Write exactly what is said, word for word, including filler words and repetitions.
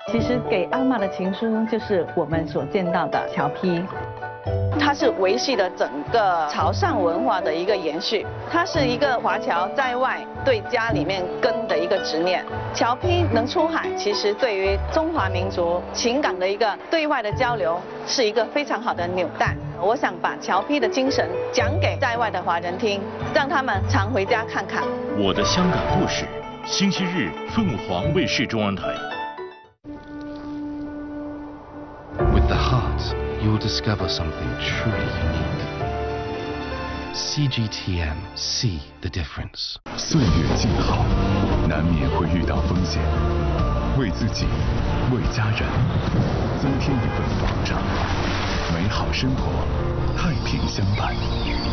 其实给阿嬷的情书就是我们所见到的侨批。它是维系了整个潮汕文化的一个延续，它是一个华侨在外对家里面根的一个执念。侨批能出海，其实对于中华民族情感的一个对外的交流，是一个非常好的纽带。我想把侨批的精神讲给在外的华人听，让他们常回家看看。 我的香港故事，星期日凤凰卫视中央台。 With the heart, you'll discover something truly unique. C G T M, see the difference. 岁月静好，难免会遇到风险，为自己，为家人，增添一份保障，美好生活，太平相伴。